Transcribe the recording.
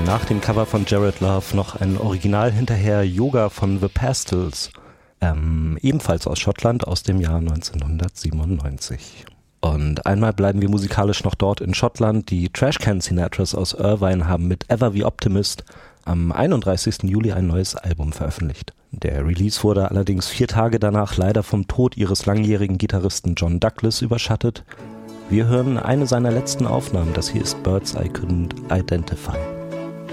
nach dem Cover von Jared Love noch ein Original hinterher, Yoga von The Pastels, ebenfalls aus Schottland aus dem Jahr 1997. Und einmal bleiben wir musikalisch noch dort in Schottland. Die Trashcan Sinatras aus Irvine haben mit Ever the Optimist am 31. Juli ein neues Album veröffentlicht. Der Release wurde allerdings 4 Tage danach leider vom Tod ihres langjährigen Gitarristen John Douglas überschattet. Wir hören eine seiner letzten Aufnahmen, das hier ist Birds I Couldn't Identify.